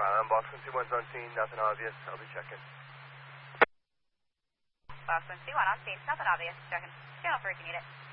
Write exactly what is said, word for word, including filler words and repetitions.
Island, Box one two one's on scene, nothing obvious. I'll be checking. Box one two one on scene, nothing obvious. Checking. Channel for if you need it.